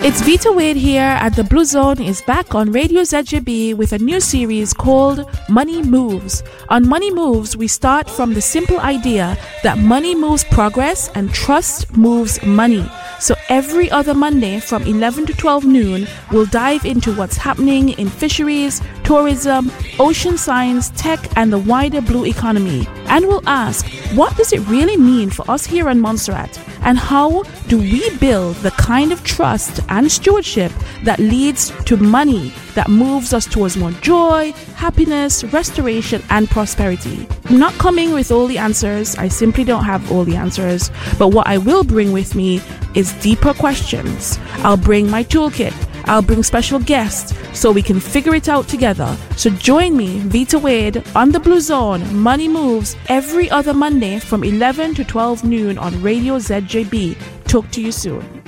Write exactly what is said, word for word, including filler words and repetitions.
It's Vita Wade here, and the Blue Zone is back on Radio Z J B with a new series called Money Moves. On Money Moves, we start from the simple idea that money moves progress and trust moves money. So every other Monday from eleven to twelve noon, we'll dive into what's happening in fisheries, tourism, ocean science, tech, and the wider blue economy. And we'll ask, what does it really mean for us here in Montserrat? And how do we build the kind of trust and stewardship that leads to money that moves us towards more joy, happiness, restoration, and prosperity? I'm not coming with all the answers. I simply don't have all the answers. But what I will bring with me is deeper questions. I'll bring my toolkit. I'll bring special guests so we can figure it out together. So join me, Vita Wade, on the Blue Zone, Money Moves, every other Monday from eleven to twelve noon on Radio Z J B. Talk to you soon.